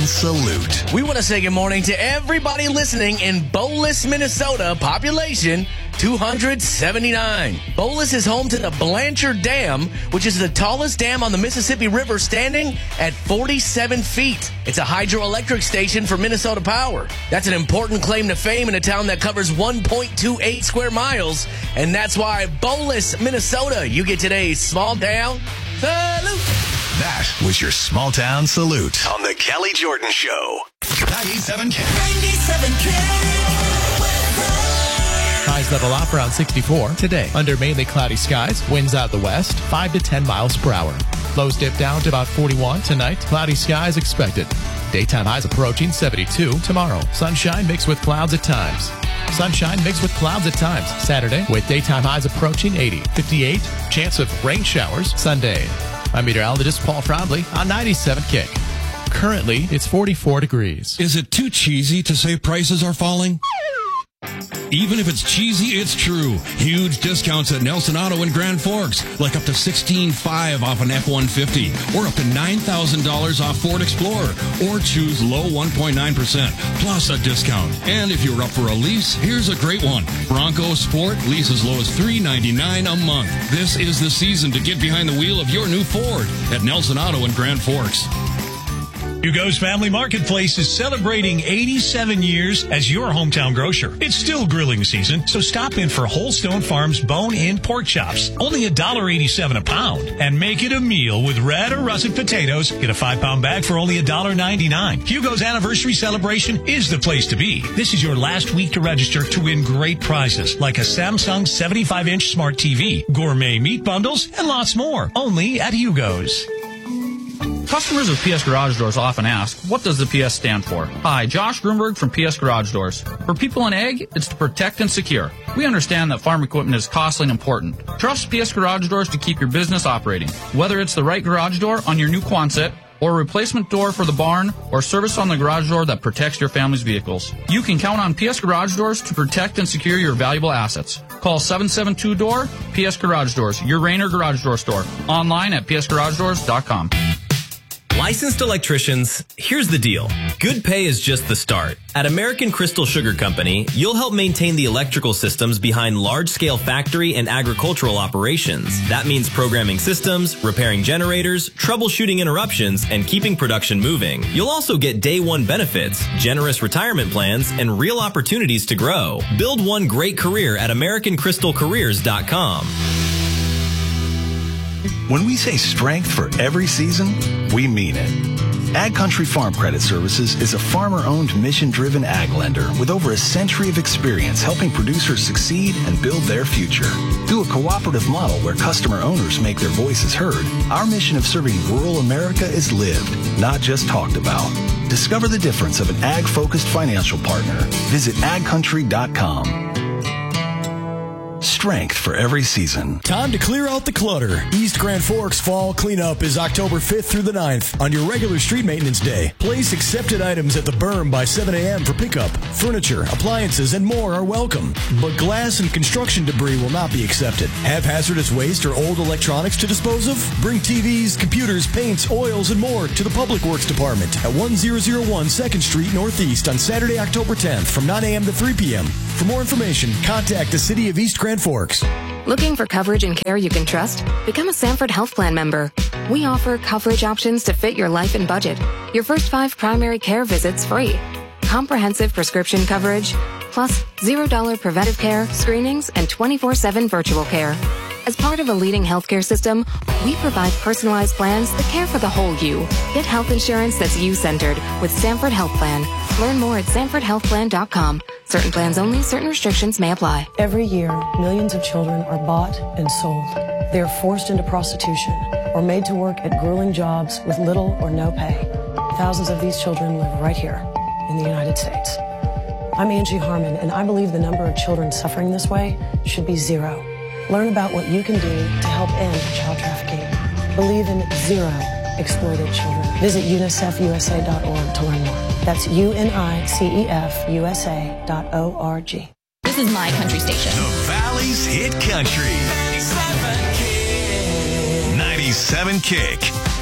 Salute. We want to say good morning to everybody listening in Bolas, Minnesota. Population 279. Bolas is home to the Blanchard Dam, which is the tallest dam on the Mississippi River, standing at 47 feet. It's a hydroelectric station for Minnesota Power. That's an important claim to fame in a town that covers 1.28 square miles. And that's why Bolas, Minnesota, you get today's Small Town Salute. That was your Small Town Salute on the Kelly Jordan Show. 97K. Highs level off around 64 today. Under mainly cloudy skies, winds out the west, 5 to 10 miles per hour. Lows dip down to about 41 tonight. Cloudy skies expected. Daytime highs approaching 72 tomorrow. Sunshine mixed with clouds at times. Sunshine mixed with clouds at times. Saturday with daytime highs approaching 80. 58, chance of rain showers Sunday. I'm meteorologist Paul Frobley on 97 Kick. Currently, it's 44 degrees. Is it too cheesy to say prices are falling? Even if it's cheesy, it's true. Huge discounts at Nelson Auto in Grand Forks, like up to $16,500 off an F-150, or up to $9,000 off Ford Explorer, or choose low 1.9% plus a discount. And if you're up for a lease, here's a great one. Bronco Sport, lease as low as $399 a month. This is the season to get behind the wheel of your new Ford at Nelson Auto in Grand Forks. Hugo's Family Marketplace is celebrating 87 years as your hometown grocer. It's still grilling season, so stop in for Holstone Farms bone-in pork chops. Only $1.87 a pound. And make it a meal with red or russet potatoes. Get a 5-pound bag for only $1.99. Hugo's anniversary celebration is the place to be. This is your last week to register to win great prizes like a Samsung 75-inch smart TV, gourmet meat bundles, and lots more. Only at Hugo's. Customers of PS Garage Doors often ask, what does the PS stand for? Hi, Josh Grunberg from PS Garage Doors. For people in ag, it's to protect and secure. We understand that farm equipment is costly and important. Trust PS Garage Doors to keep your business operating. Whether it's the right garage door on your new Quonset, or a replacement door for the barn, or service on the garage door that protects your family's vehicles. You can count on PS Garage Doors to protect and secure your valuable assets. Call 772-DOOR, PS Garage Doors, your Rainer garage door store. Online at psgaragedoors.com. Licensed electricians, here's the deal. Good pay is just the start. At American Crystal Sugar Company, you'll help maintain the electrical systems behind large-scale factory and agricultural operations. That means programming systems, repairing generators, troubleshooting interruptions, and keeping production moving. You'll also get day one benefits, generous retirement plans, and real opportunities to grow. Build one great career at AmericanCrystalCareers.com. When we say strength for every season, we mean it. Ag Country Farm Credit Services is a farmer-owned, mission-driven ag lender with over a century of experience helping producers succeed and build their future. Through a cooperative model where customer owners make their voices heard, our mission of serving rural America is lived, not just talked about. Discover the difference of an ag-focused financial partner. Visit agcountry.com. Strength for every season. Time to clear out the clutter. East Grand Forks Fall Cleanup is October 5th through the 9th on your regular street maintenance day. Place accepted items at the berm by 7 a.m. for pickup. Furniture, appliances, and more are welcome. But glass and construction debris will not be accepted. Have hazardous waste or old electronics to dispose of? Bring TVs, computers, paints, oils, and more to the Public Works Department at 1001 2nd Street Northeast on Saturday, October 10th from 9 a.m. to 3 p.m. For more information, contact the City of East Grand Forks. Looking for coverage and care you can trust? Become a Sanford Health Plan member. We offer coverage options to fit your life and budget. Your first 5 primary care visits free. Comprehensive prescription coverage, plus $0 preventive care, screenings, and 24/7 virtual care. As part of a leading healthcare system, we provide personalized plans that care for the whole you. Get health insurance that's you-centered with Sanford Health Plan. Learn more at sanfordhealthplan.com. Certain plans only, certain restrictions may apply. Every year, millions of children are bought and sold. They are forced into prostitution or made to work at grueling jobs with little or no pay. Thousands of these children live right here in the United States. I'm Angie Harmon, and I believe the number of children suffering this way should be 0. Learn about what you can do to help end child trafficking. Believe in 0 exploited children. Visit UNICEFUSA.org to learn more. That's UNICEFUSA.org. This is my country station. The Valley's Hit Country. 97 Kick.